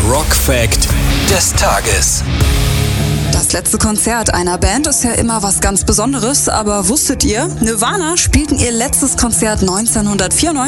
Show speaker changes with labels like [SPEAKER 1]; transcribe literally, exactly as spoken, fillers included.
[SPEAKER 1] Rock Fact des Tages.
[SPEAKER 2] Das letzte Konzert einer Band ist ja immer was ganz Besonderes, aber wusstet ihr, Nirvana spielten ihr letztes Konzert neunzehnhundertvierundneunzig